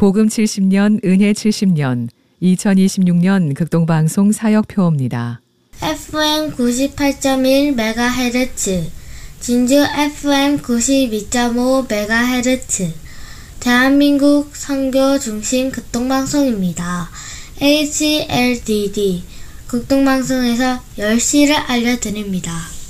복음 70년, 은혜 70년, 2026년 극동방송 사역표입니다. FM 98.1MHz, 진주 FM 92.5MHz, 대한민국 선교 중심 극동방송입니다. HLDD 극동방송에서 10시를 알려드립니다.